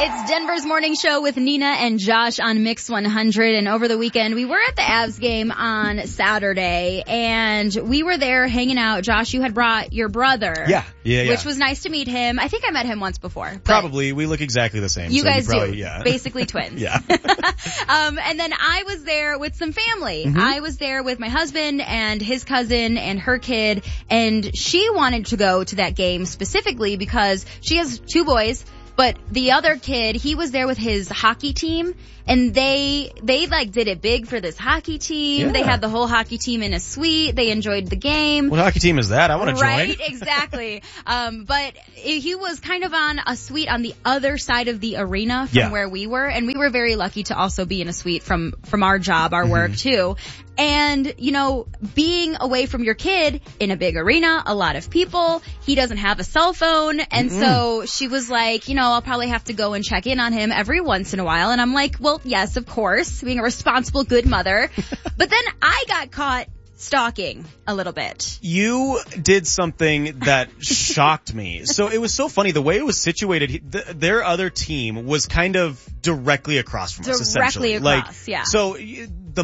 It's Denver's Morning Show with Nina and Josh on Mix 100. And over the weekend, we were at the Avs game on Saturday, and we were there hanging out. Josh, you had brought your brother. Yeah. Which was nice to meet him. I think I met him once before. Probably. We look exactly the same. You so guys probably, do. Yeah. Basically twins. Yeah. And then I was there with some family. Mm-hmm. I was there with my husband and his cousin and her kid, and she wanted to go to that game specifically because she has two boys. But the other kid, he was there with his hockey team, and they like did it big for this hockey team. Yeah. They had the whole hockey team in a suite. They enjoyed the game. What hockey team is that? I want to join. Right, exactly. But he was kind of on a suite on the other side of the arena from where we were, and we were very lucky to also be in a suite from our job, our work too. And, you know, being away from your kid in a big arena, a lot of people, he doesn't have a cell phone. And so she was like, you know, I'll probably have to go and check in on him every once in a while. And I'm like, well, yes, of course, being a responsible, good mother. But then I got caught stalking a little bit. You did something that shocked me. So it was so funny. The way it was situated, their other team was kind of directly across from us, essentially. Directly across, yeah. So